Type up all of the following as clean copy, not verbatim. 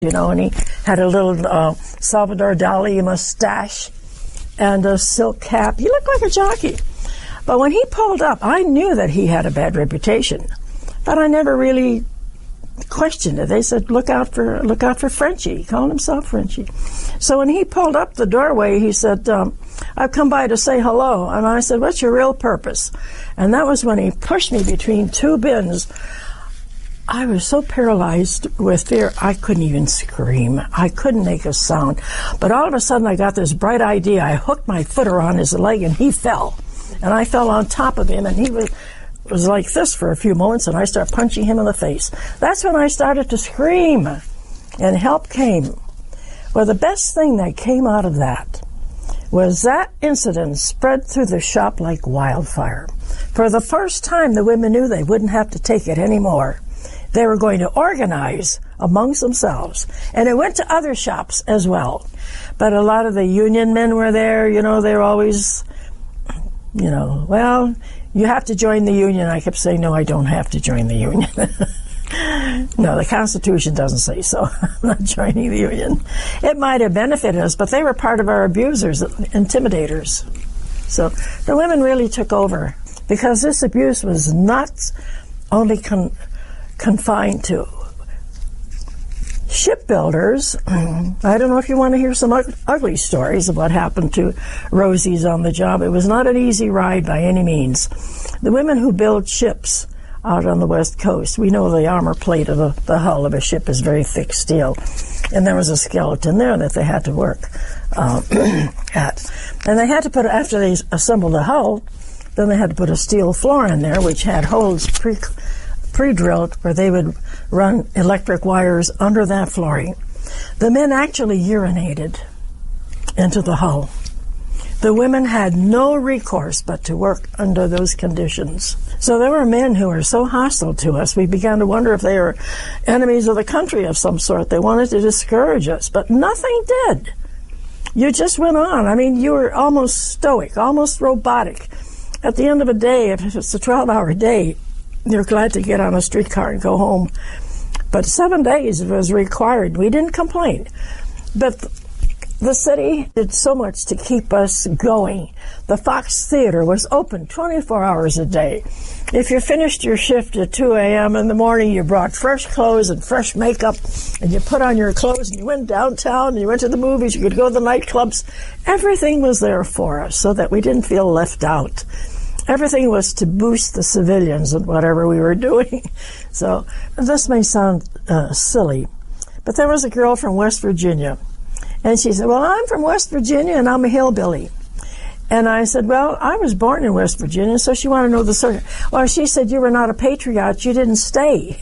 and he had a little Salvador Dali mustache and a silk cap. He looked like a jockey. But when he pulled up, I knew that he had a bad reputation, but I never really questioned it. They said, look out for Frenchie. He called himself Frenchie. So when he pulled up the doorway, he said, I've come by to say hello. And I said, what's your real purpose? And that was when he pushed me between two bins. I was so paralyzed with fear, I couldn't even scream. I couldn't make a sound. But all of a sudden, I got this bright idea. I hooked my foot around his leg, and he fell. And I fell on top of him, and he was like this for a few moments, and I started punching him in the face. That's when I started to scream, and help came. Well, the best thing that came out of that was that incident spread through the shop like wildfire. For the first time, the women knew they wouldn't have to take it anymore. They were going to organize amongst themselves. And it went to other shops as well. But a lot of the union men were there. They were always, well, you have to join the union. I kept saying, no, I don't have to join the union. No, the Constitution doesn't say so. I'm not joining the union. It might have benefited us, but they were part of our abusers, intimidators. So the women really took over, because this abuse was not only confined to shipbuilders. I don't know if you want to hear some ugly stories of what happened to Rosie's on the job. It was not an easy ride by any means. The women who build ships out on the West Coast, we know the armor plate of the hull of a ship is very thick steel, and there was a skeleton there that they had to work at. And they had to put, after they assembled the hull, then they had to put a steel floor in there, which had holes pre-drilled where they would run electric wires under that flooring. The men actually urinated into the hull. The women had no recourse but to work under those conditions. So there were men who were so hostile to us, we began to wonder if they were enemies of the country of some sort. They wanted to discourage us, but nothing did. You just went on. I mean, you were almost stoic, almost robotic. At the end of a day, if it's a 12-hour day, you're glad to get on a streetcar and go home. But 7 days was required. We didn't complain. But the city did so much to keep us going. The Fox Theater was open 24 hours a day. If you finished your shift at 2 a.m. in the morning, you brought fresh clothes and fresh makeup, and you put on your clothes, and you went downtown, and you went to the movies, you could go to the nightclubs. Everything was there for us so that we didn't feel left out. Everything was to boost the civilians in whatever we were doing. So this may sound silly, but there was a girl from West Virginia, and she said, well, I'm from West Virginia, and I'm a hillbilly. And I said, well, I was born in West Virginia, so she wanted to know the circuit. Well, she said, you were not a patriot, you didn't stay.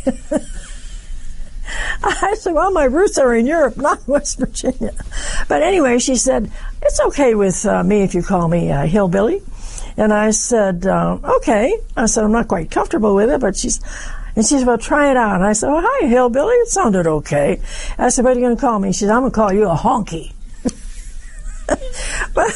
I said, well, my roots are in Europe, not West Virginia. But anyway, she said, it's okay with me if you call me a hillbilly. And I said, okay. I said, I'm not quite comfortable with it, but she said, well, try it out. And I said, oh, hi, hillbilly. It sounded okay. I said, what are you going to call me? She said, I'm going to call you a honky. But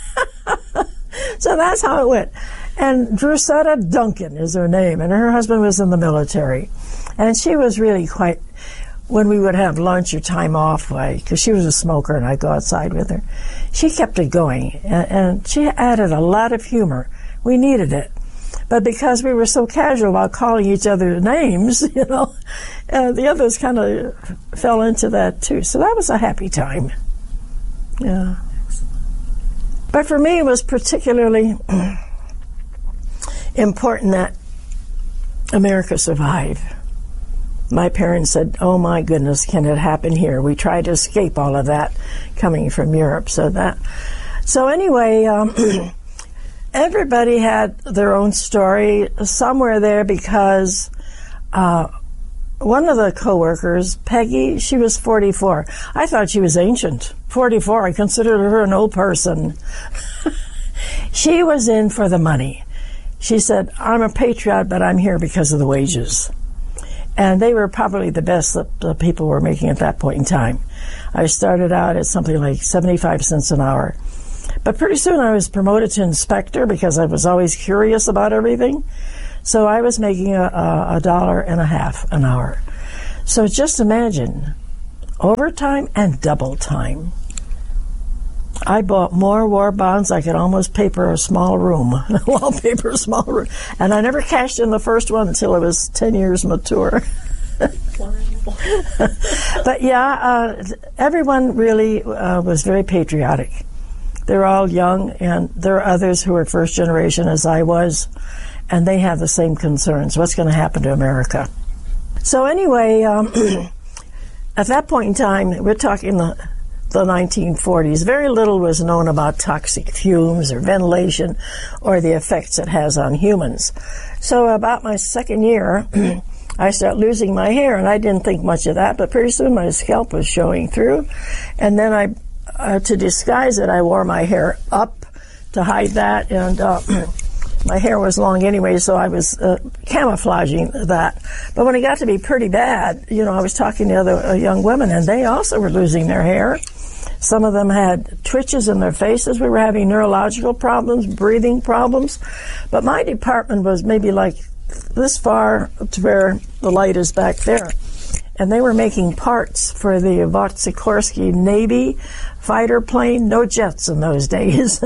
so that's how it went. And Drusetta Duncan is her name, and her husband was in the military. And she was really quite, when we would have lunch or time off, because she was a smoker and I'd go outside with her, she kept it going. And she added a lot of humor. We needed it. But because we were so casual about calling each other names, the others kind of fell into that too. So that was a happy time. Yeah. But for me, it was particularly important that America survive. My parents said, oh my goodness, can it happen here? We tried to escape all of that coming from Europe. So anyway, everybody had their own story. Some were there because one of the co-workers, Peggy, she was 44. I thought she was ancient. 44, I considered her an old person. She was in for the money. She said, I'm a patriot, but I'm here because of the wages. And they were probably the best that the people were making at that point in time. I started out at something like 75 cents an hour. But pretty soon I was promoted to inspector because I was always curious about everything. So I was making $1.50 an hour. So just imagine overtime and double time. I bought more war bonds. I could almost paper a small room, wallpaper a small room. And I never cashed in the first one until it was 10 years mature. But yeah, everyone really was very patriotic. They're all young, and there are others who are first generation, as I was, and they have the same concerns. What's going to happen to America? So anyway, at that point in time, we're talking the 1940s, very little was known about toxic fumes or ventilation or the effects it has on humans. So about my second year, I started losing my hair, and I didn't think much of that, but pretty soon my scalp was showing through. And then to disguise it, I wore my hair up to hide that, and my hair was long anyway, so I was camouflaging that. But when it got to be pretty bad, I was talking to other young women, and they also were losing their hair. Some of them had twitches in their faces. We were having neurological problems, breathing problems. But my department was maybe like this far to where the light is back there. And they were making parts for the Vought-Sikorsky Navy fighter plane. No jets in those days.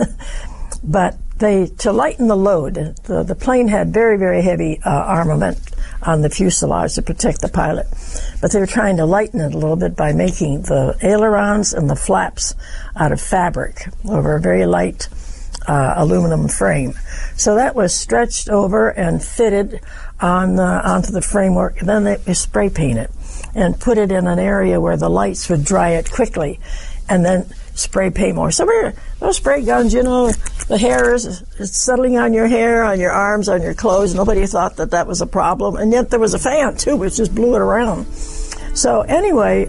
But to lighten the load, the plane had very, very heavy armament on the fuselage to protect the pilot. But they were trying to lighten it a little bit by making the ailerons and the flaps out of fabric over a very light aluminum frame. So that was stretched over and fitted onto the framework. And then they spray paint it and put it in an area where the lights would dry it quickly, and then spray paint more. So those spray guns, the hair is settling on your hair, on your arms, on your clothes. Nobody thought that was a problem. And yet there was a fan, too, which just blew it around. So anyway,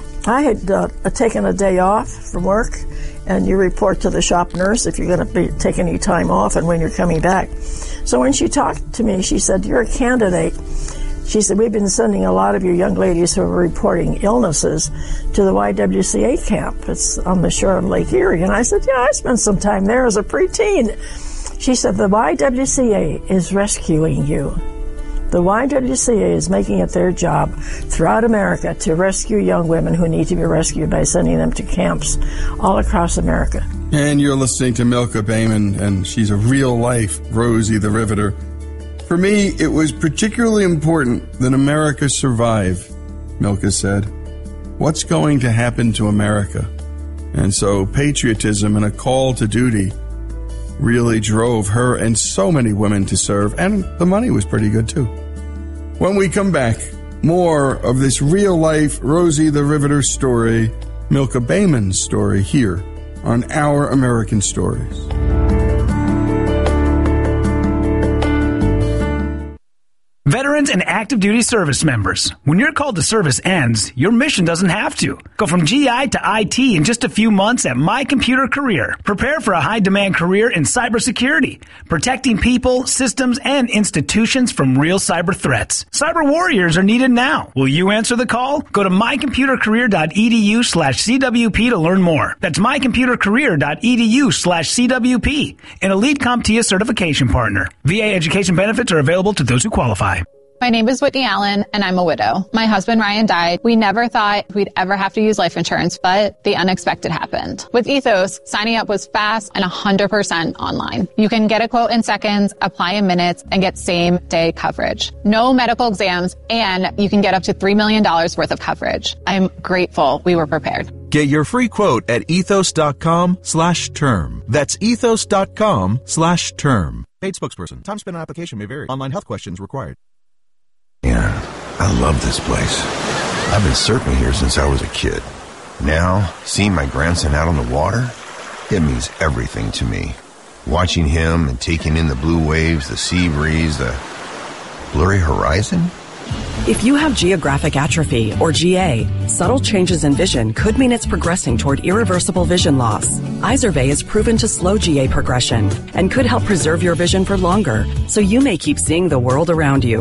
I had taken a day off from work, and you report to the shop nurse if you're going to take any time off and when you're coming back. So when she talked to me, she said, "You're a candidate." She said, "We've been sending a lot of you young ladies who are reporting illnesses to the YWCA camp. It's on the shore of Lake Erie." And I said, "Yeah, I spent some time there as a preteen." She said, "The YWCA is rescuing you. The YWCA is making it their job throughout America to rescue young women who need to be rescued by sending them to camps all across America." And you're listening to Milka Bayman, and she's a real-life Rosie the Riveter. For me, it was particularly important that America survive, Milka said. What's going to happen to America? And so patriotism and a call to duty really drove her and so many women to serve, and the money was pretty good too. When we come back, more of this real-life Rosie the Riveter story, Milka Bayman's story, here on Our American Stories. Veterans and active duty service members, when your call to service ends, your mission doesn't have to. Go from GI to IT in just a few months at My Computer Career. Prepare for a high-demand career in cybersecurity, protecting people, systems, and institutions from real cyber threats. Cyber warriors are needed now. Will you answer the call? Go to mycomputercareer.edu/CWP to learn more. That's mycomputercareer.edu/CWP, an Elite CompTIA certification partner. VA education benefits are available to those who qualify. My name is Whitney Allen, and I'm a widow. My husband, Ryan, died. We never thought we'd ever have to use life insurance, but the unexpected happened. With Ethos, signing up was fast and 100% online. You can get a quote in seconds, apply in minutes, and get same-day coverage. No medical exams, and you can get up to $3 million worth of coverage. I'm grateful we were prepared. Get your free quote at ethos.com/term. That's ethos.com/term. Paid spokesperson. Time spent on application may vary. Online health questions required. Yeah, I love this place. I've been surfing here since I was a kid. Now, seeing my grandson out on the water, it means everything to me. Watching him and taking in the blue waves, the sea breeze, the blurry horizon. If you have geographic atrophy, or GA, subtle changes in vision could mean it's progressing toward irreversible vision loss. Izervay is proven to slow GA progression and could help preserve your vision for longer, so you may keep seeing the world around you.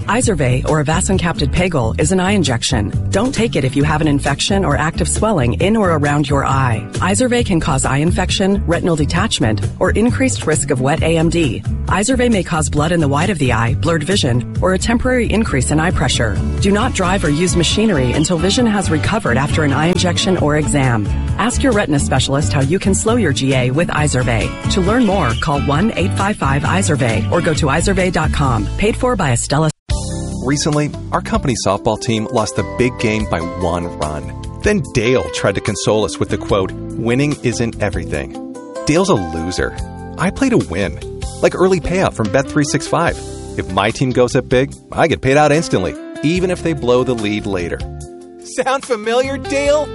Izervay, or avacincaptad pegol, is an eye injection. Don't take it if you have an infection or active swelling in or around your eye. Izervay can cause eye infection, retinal detachment, or increased risk of wet AMD. Izervay may cause blood in the white of the eye, blurred vision, or a temporary increase in eye pressure. Do not drive or use machinery until vision has recovered after an eye injection or exam. Ask your retina specialist how you can slow your GA with Izervay. To learn more, call 1-855-IZERVAY or go to izervay.com. Paid for by Estella. Recently, our company softball team lost the big game by 1 run. Then Dale tried to console us with the quote, "Winning isn't everything." Dale's a loser. I play to win, like early payout from Bet365. If my team goes up big, I get paid out instantly, even if they blow the lead later. Sound familiar, Dale?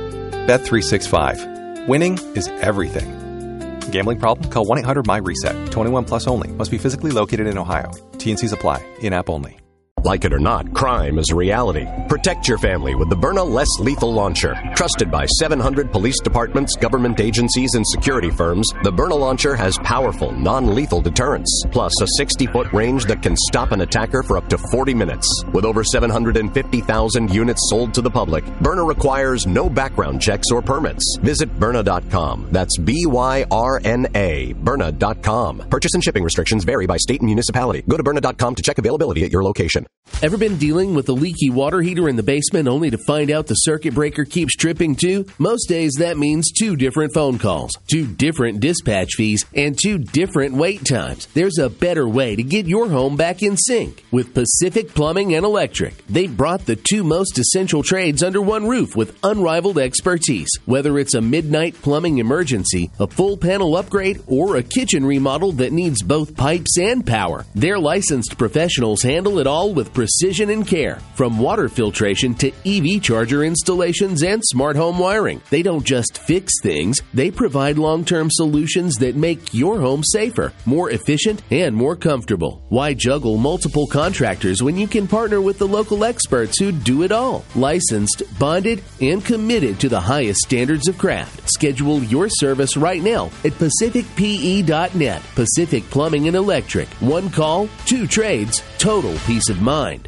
Bet365. Winning is everything. Gambling problem? Call 1-800-MY-RESET. 21 plus only. Must be physically located in Ohio. T&Cs apply. In-app only. Like it or not, crime is a reality. Protect your family with the Byrna Less Lethal Launcher. Trusted by 700 police departments, government agencies, and security firms, the Byrna Launcher has powerful, non-lethal deterrence, plus a 60-foot range that can stop an attacker for up to 40 minutes. With over 750,000 units sold to the public, Byrna requires no background checks or permits. Visit Byrna.com. That's B-Y-R-N-A, Byrna.com. Purchase and shipping restrictions vary by state and municipality. Go to Byrna.com to check availability at your location. Ever been dealing with a leaky water heater in the basement only to find out the circuit breaker keeps tripping too? Most days that means 2 different phone calls, 2 different dispatch fees, and 2 different wait times. There's a better way to get your home back in sync. With Pacific Plumbing and Electric, they've brought the 2 most essential trades under one roof with unrivaled expertise. Whether it's a midnight plumbing emergency, a full panel upgrade, or a kitchen remodel that needs both pipes and power, their licensed professionals handle it all with precision and care. From water filtration to EV charger installations and smart home wiring. They don't just fix things, they provide long-term solutions that make your home safer, more efficient, and more comfortable. Why juggle multiple contractors when you can partner with the local experts who do it all? Licensed, bonded, and committed to the highest standards of craft. Schedule your service right now at PacificPE.net. Pacific Plumbing and Electric. 1 call, 2 trades, total peace of mind.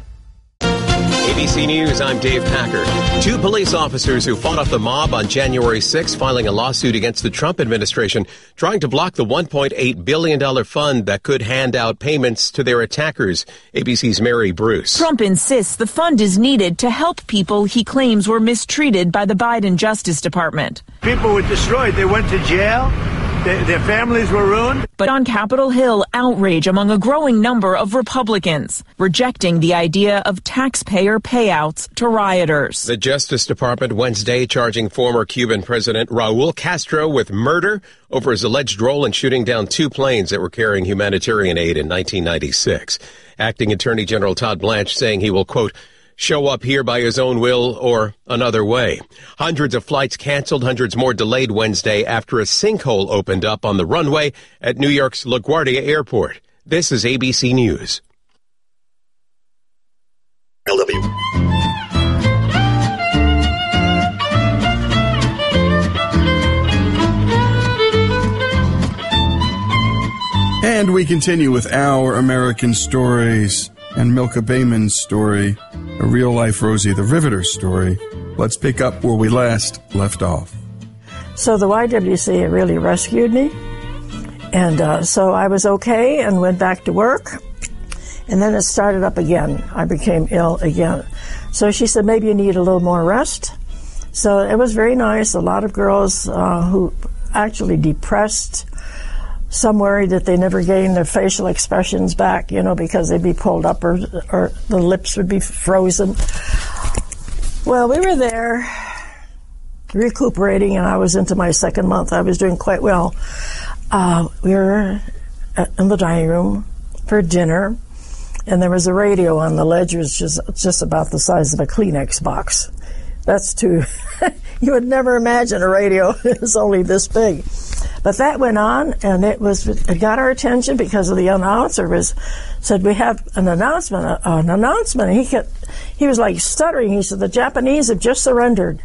ABC News, I'm Dave Packer. 2 police officers who fought off the mob on January 6 filing a lawsuit against the Trump administration trying to block the $1.8 billion fund that could hand out payments to their attackers. ABC's Mary Bruce. Trump insists the fund is needed to help people he claims were mistreated by the Biden Justice Department. People were destroyed. They went to jail. Their families were ruined. But on Capitol Hill, outrage among a growing number of Republicans, rejecting the idea of taxpayer payouts to rioters. The Justice Department Wednesday charging former Cuban President Raul Castro with murder over his alleged role in shooting down 2 planes that were carrying humanitarian aid in 1996. Acting Attorney General Todd Blanche saying he will, quote, show up here by his own will or another way. Hundreds of flights canceled, hundreds more delayed Wednesday after a sinkhole opened up on the runway at New York's LaGuardia Airport. This is ABC News. LW. And we continue with Our American Stories and Milka Bayman's story, a real-life Rosie the Riveter story. Let's pick up where we last left off. So the YWCA really rescued me, and so I was okay and went back to work, and then it started up again. I became ill again. So she said, maybe you need a little more rest. So it was very nice. A lot of girls who actually depressed, some worried that they never gained their facial expressions back, because they'd be pulled up or the lips would be frozen. Well, we were there recuperating, and I was into my 2nd month. I was doing quite well. We were in the dining room for dinner, and there was a radio on the ledge. It was just about the size of a Kleenex box. That's too... You would never imagine a radio is only this big. But that went on, and it got our attention because of the announcer said, we have an announcement. And he was like stuttering. He said, the Japanese have just surrendered.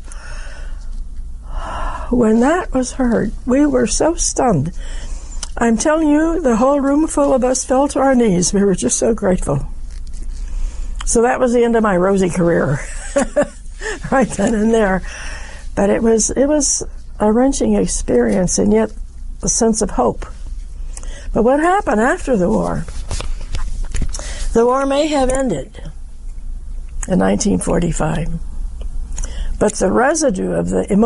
When that was heard, we were so stunned. I'm telling you, the whole room full of us fell to our knees. We were just so grateful. So that was the end of my Rosie career, right then and there. But it was a wrenching experience, and yet a sense of hope. But what happened after the war? The war may have ended in 1945, but the residue of the